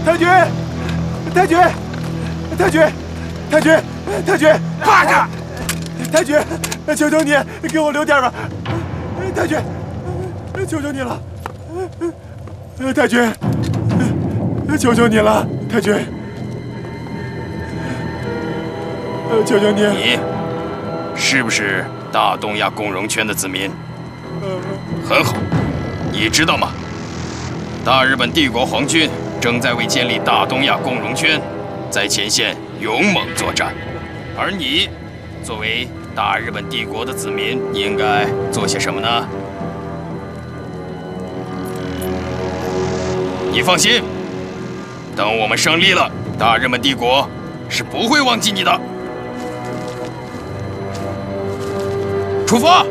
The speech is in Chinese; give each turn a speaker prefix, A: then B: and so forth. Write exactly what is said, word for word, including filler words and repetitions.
A: 太君，太君，太君，太君，太君，
B: 趴下！
A: 太君，求求你给我留点吧！太君，求求你了！太君，求求你了！太君，求求你！
B: 你是不是大东亚共荣圈的子民？很好，你知道吗？大日本帝国皇军正在为建立大东亚共荣圈，在前线勇猛作战，而你作为大日本帝国的子民，应该做些什么呢？你放心，等我们胜利了，大日本帝国是不会忘记你的。出发！